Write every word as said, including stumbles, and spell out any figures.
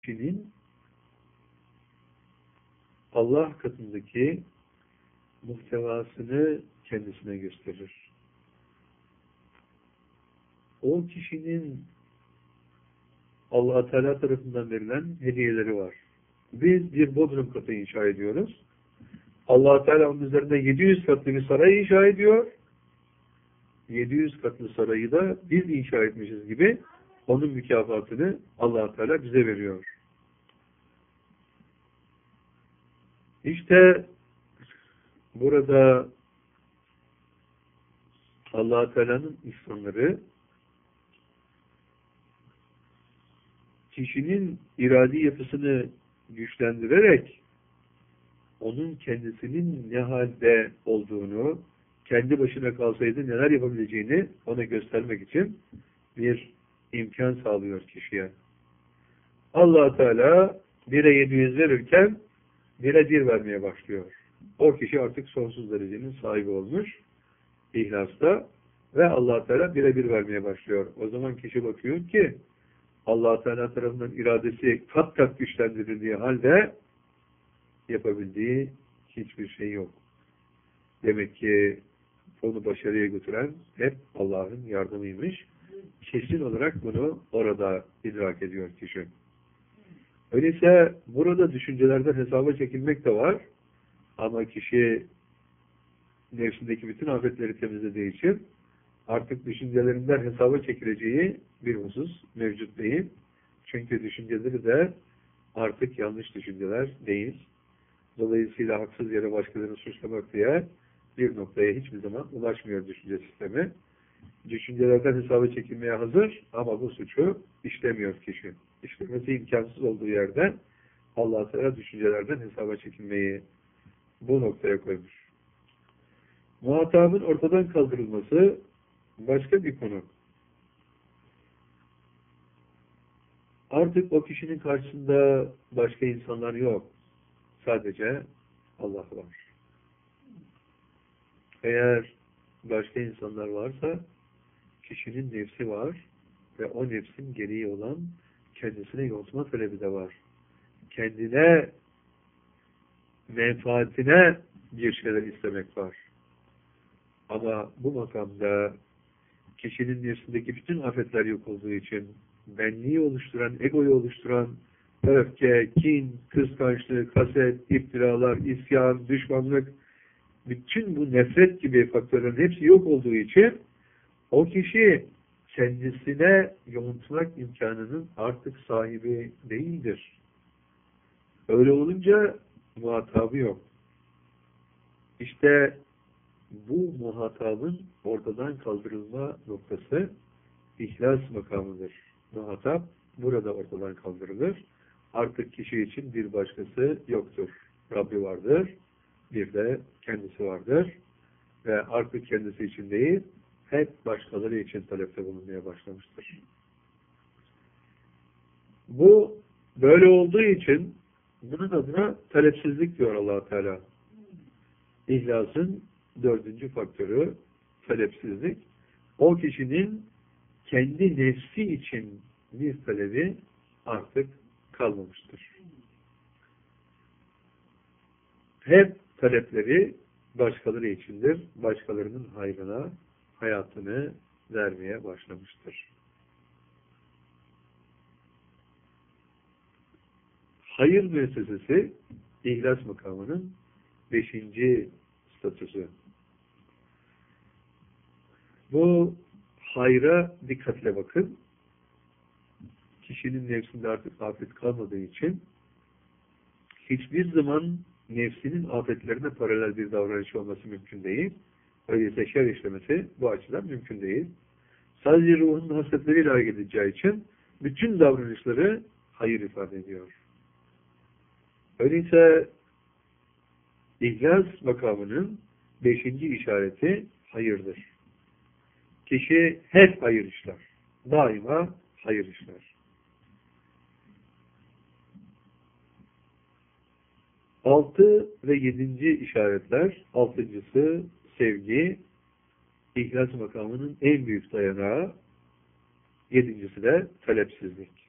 kişinin Allah katındaki muhtevasını kendisine gösterir. O kişinin Allah Teala tarafından verilen hediyeleri var. Biz bir bodrum katı inşa ediyoruz. Allah Teala onun üzerinde yedi yüz katlı bir saray inşa ediyor. yedi yüz katlı sarayı da biz inşa etmişiz gibi onun mükafatını Allah Teala bize veriyor. İşte burada Allah Teala'nın ihsanları kişinin iradi yapısını güçlendirerek onun kendisinin ne halde olduğunu, kendi başına kalsaydı neler yapabileceğini ona göstermek için bir imkan sağlıyor kişiye. Allah Teala bire yedi yüz verirken bire bir vermeye başlıyor. O kişi artık sonsuz derecenin sahibi olmuş İhlas'ta ve Allah Teala bire bir vermeye başlıyor. O zaman kişi bakıyor ki Allah Teala tarafından iradesi kat kat güçlendirildiği halde yapabildiği hiçbir şey yok. Demek ki onu başarıya götüren hep Allah'ın yardımıymış. Kesin olarak bunu orada idrak ediyor kişi. Öyleyse burada düşüncelerden hesaba çekilmek de var. Ama kişi nefsindeki bütün afetleri temizlediği için artık düşüncelerinden hesaba çekileceği bir husus mevcut değil. Çünkü düşünceleri de artık yanlış düşünceler değil. Dolayısıyla haksız yere başkalarını suçlamak diye bir noktaya hiçbir zaman ulaşmıyor düşünce sistemi. Düşüncelerden hesaba çekilmeye hazır ama bu suçu işlemiyor kişi. İşlemesi imkansız olduğu yerde Allah Teala düşüncelerden hesaba çekilmeyi bu noktaya koymuş. Muhatabın ortadan kaldırılması başka bir konu. Artık o kişinin karşısında başka insanlar yok. Sadece Allah var. Eğer başka insanlar varsa kişinin nefsi var ve o nefsin gereği olan kendisine yontma talebi de var. Kendine menfaatine bir şeyler istemek var. Ama bu makamda kişinin nefsindeki bütün afetler yok olduğu için benliği oluşturan, egoyu oluşturan öfke, kin, kıskançlık, haset, iftiralar, isyan, düşmanlık, bütün bu nefret gibi faktörlerin hepsi yok olduğu için o kişi kendisine yontmak imkanının artık sahibi değildir. Öyle olunca muhatabı yok. İşte bu muhatabın ortadan kaldırılma noktası ihlas makamıdır. Muhatap burada ortadan kaldırılır. Artık kişi için bir başkası yoktur. Rabbi vardır. Bir de kendisi vardır. Ve artık kendisi için değil, hep başkaları için talepte bulunmaya başlamıştır. Bu böyle olduğu için bunun adına talepsizlik diyor Allah Teala. İhlasın dördüncü faktörü talepsizlik. O kişinin kendi nefsi için bir talebi artık kalmamıştır. Hep talepleri başkaları içindir. Başkalarının hayrına hayatını vermeye başlamıştır. Hayır müessesesi ihlas makamının beşinci statüsü. Bu hayra dikkatle bakın. Kişinin nefsinde artık afet kalmadığı için hiçbir zaman nefsinin afetlerine paralel bir davranış olması mümkün değil. Öyleyse şer işlemesi bu açıdan mümkün değil. Sadece ruhun hasletleriyle hareket edeceği için bütün davranışları hayır ifade ediyor. Öyleyse İhlas makamının beşinci işareti hayırdır. Kişi hep hayır işler. Daima hayır işler. Altı ve yedinci işaretler, altıncısı sevgi, İhlas makamının en büyük dayanağı, yedincisi de talepsizlik.